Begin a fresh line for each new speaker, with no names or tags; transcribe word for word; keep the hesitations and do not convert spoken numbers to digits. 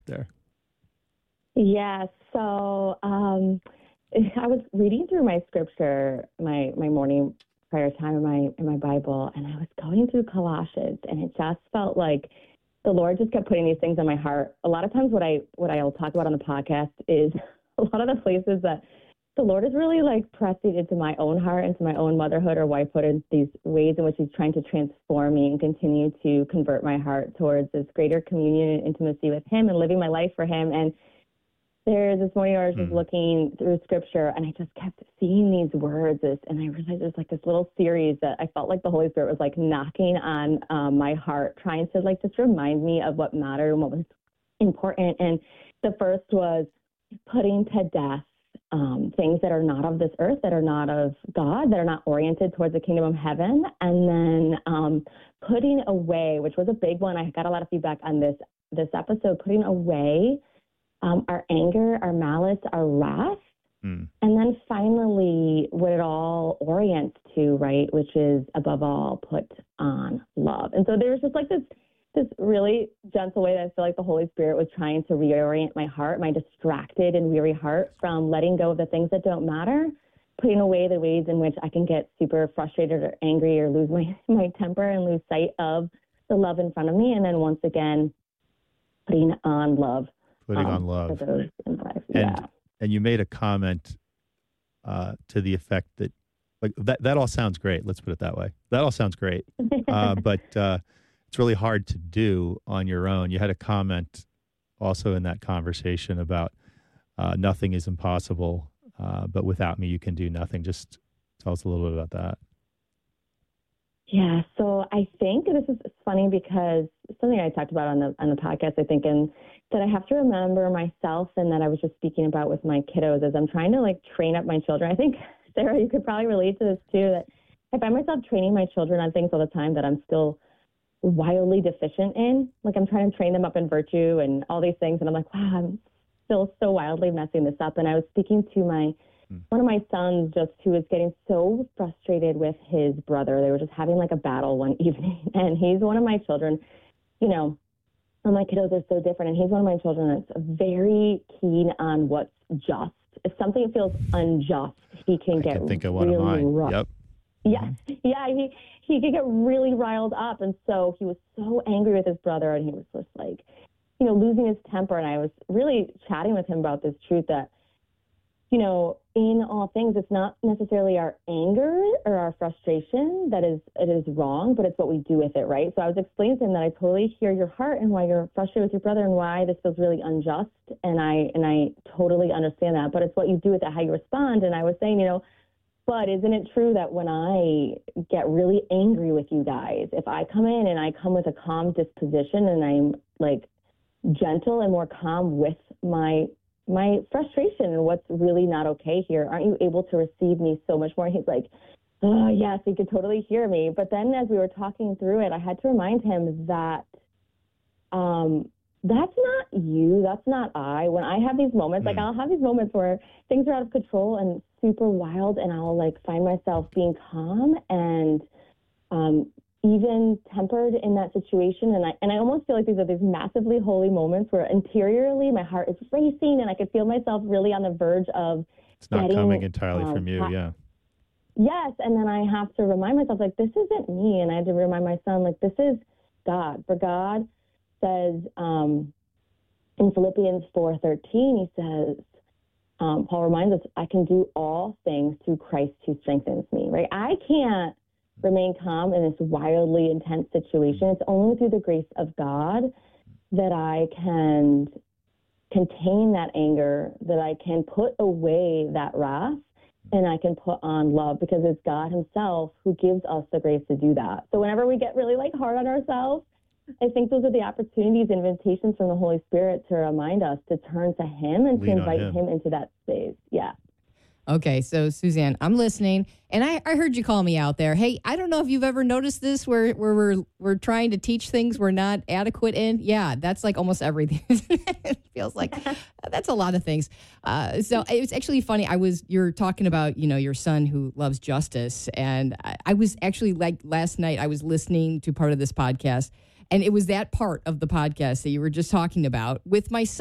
there.
Yeah, so um, I was reading through my scripture, my, my morning prayer time in my in my Bible, and I was going through Colossians, and it just felt like the Lord just kept putting these things on my heart. A lot of times what I what I'll talk about on the podcast is a lot of the places that the Lord is really like pressing into my own heart, into my own motherhood or wifehood, in these ways in which he's trying to transform me and continue to convert my heart towards this greater communion and intimacy with him and living my life for him. And there, this morning I was just mm. looking through scripture, and I just kept seeing these words, and I realized there's like this little series that I felt like the Holy Spirit was like knocking on um, my heart, trying to like just remind me of what mattered and what was important. And the first was putting to death um, things that are not of this earth, that are not of God, that are not oriented towards the kingdom of heaven. And then um, putting away, which was a big one. I got a lot of feedback on this this episode, putting away Um, our anger, our malice, our wrath, mm. and then finally what it all orients to, right, which is above all put on love. And so there was just like this this really gentle way that I feel like the Holy Spirit was trying to reorient my heart, my distracted and weary heart, from letting go of the things that don't matter, putting away the ways in which I can get super frustrated or angry or lose my, my temper and lose sight of the love in front of me, and then once again putting on love.
Putting
um,
on love.
For those in life.
And
yeah.
and you made a comment uh, to the effect that, like, that, that all sounds great. Let's put it that way. That all sounds great. Uh, but uh, it's really hard to do on your own. You had a comment also in that conversation about uh, nothing is impossible, uh, but without me, you can do nothing. Just tell us a little bit about that.
Yeah, so I think this is funny because something I talked about on the on the podcast, I think, and that I have to remember myself, and that I was just speaking about with my kiddos as I'm trying to like train up my children. I think, Sarah, you could probably relate to this too, that I find myself training my children on things all the time that I'm still wildly deficient in. Like I'm trying to train them up in virtue and all these things, and I'm like, wow, I'm still so wildly messing this up. And I was speaking to my one of my sons just who was getting so frustrated with his brother. They were just having like a battle one evening, and he's one of my children, you know, and my kiddos are so different, and he's one of my children that's very keen on what's just. If something feels unjust, he can
I
get
can think of one
really
of mine.
rough.
Yep.
Yeah,
mm-hmm.
yeah, he, he could get really riled up, and so he was so angry with his brother, and he was just like, you know, losing his temper, and I was really chatting with him about this truth that, you know, in all things, it's not necessarily our anger or our frustration that is it is wrong, but it's what we do with it, right? So I was explaining to him that I totally hear your heart and why you're frustrated with your brother and why this feels really unjust, and I and I totally understand that. But it's what you do with it, how you respond. And I was saying, you know, but isn't it true that when I get really angry with you guys, if I come in and I come with a calm disposition and I'm like gentle and more calm with my my frustration and what's really not okay here, aren't you able to receive me so much more? And he's like, oh, yes, he could totally hear me. But then as we were talking through it, I had to remind him that um, that's not you. That's not I. When I have these moments, mm. like I'll have these moments where things are out of control and super wild, and I'll like find myself being calm and um, even tempered in that situation. And I and I almost feel like these are these massively holy moments where interiorly my heart is racing and I could feel myself really on the verge of
It's not
getting,
coming entirely
uh,
from you,
ha-
yeah.
Yes, and then I have to remind myself, like, this isn't me. And I had to remind my son, like, this is God. For God says um, in Philippians four thirteen, he says, um, Paul reminds us, I can do all things through Christ who strengthens me, right? I can't remain calm in this wildly intense situation. It's only through the grace of God that I can contain that anger, that I can put away that wrath, and I can put on love, because it's God himself who gives us the grace to do that. So whenever we get really like hard on ourselves, I think those are the opportunities, invitations from the Holy Spirit to remind us to turn to him and
Lean
to invite
him.
him into that space. Yeah.
Okay, so Suzanne, I'm listening, and I, I heard you call me out there. Hey, I don't know if you've ever noticed this, where where we're we're trying to teach things we're not adequate in. Yeah, that's like almost everything. It feels like that's a lot of things. Uh, so it was actually funny. I was you're talking about you know your son who loves justice, and I, I was actually like last night I was listening to part of this podcast. And it was that part of the podcast that you were just talking about with my son.